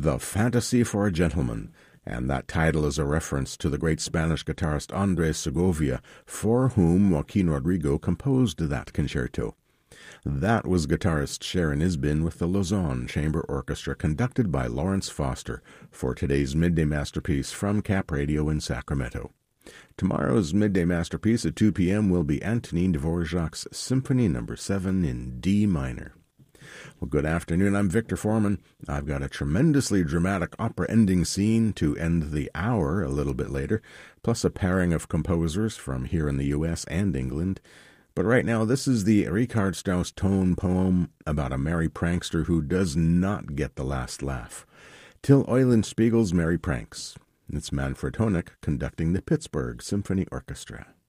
The Fantasy for a Gentleman, and that title is a reference to the great Spanish guitarist Andres Segovia, for whom Joaquin Rodrigo composed that concerto. That was guitarist Sharon Isbin with the Lausanne Chamber Orchestra, conducted by Lawrence Foster, for today's Midday Masterpiece from Cap Radio in Sacramento. Tomorrow's Midday Masterpiece at 2 p.m. will be Antonin Dvorak's Symphony No. 7 in D minor. Well, good afternoon. I'm Victor Foreman. I've got a tremendously dramatic opera ending scene to end the hour a little bit later, plus a pairing of composers from here in the U.S. and England. But right now, this is the Richard Strauss tone poem about a merry prankster who does not get the last laugh. Till Eulenspiegel's Merry Pranks. It's Manfred Honeck conducting the Pittsburgh Symphony Orchestra.